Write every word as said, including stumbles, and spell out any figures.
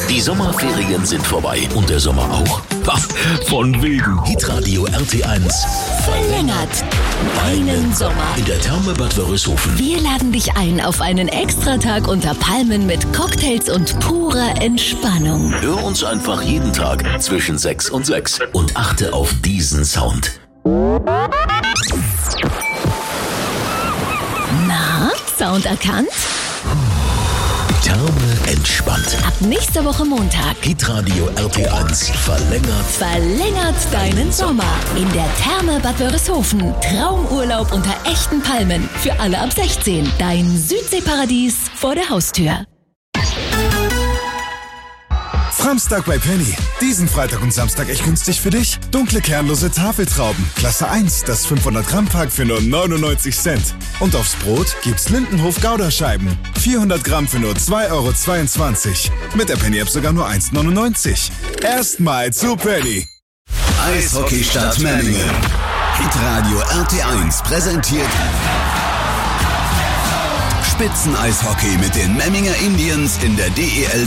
Die Sommerferien sind vorbei und der Sommer auch. Ha, von wegen. Hitradio R T eins verlängert deinen Sommer in der Therme Bad Wörishofen. Wir laden dich ein auf einen Extratag unter Palmen mit Cocktails und purer Entspannung. Hör uns einfach jeden Tag zwischen sechs und sechs und achte auf diesen Sound. Na, Sound erkannt? Therme entspannt. Ab nächster Woche Montag. Hitradio R T eins verlängert. Verlängert deinen Sommer in der Therme Bad Wörishofen. Traumurlaub unter echten Palmen. Für alle ab sechzehn. Dein Südseeparadies vor der Haustür. Samstag bei Penny. Diesen Freitag und Samstag echt günstig für dich. Dunkle kernlose Tafeltrauben. Klasse eins, das fünfhundert Gramm Pack für nur neunundneunzig Cent. Und aufs Brot gibt's Lindenhof Gouda-Scheiben. vierhundert Gramm für nur zwei Euro zweiundzwanzig. Mit der Penny-App sogar nur eins neunundneunzig. Erstmal zu Penny. Eishockeystadt Memmingen. Hitradio R T eins präsentiert Spitzeneishockey mit den Memminger Indians in der D E L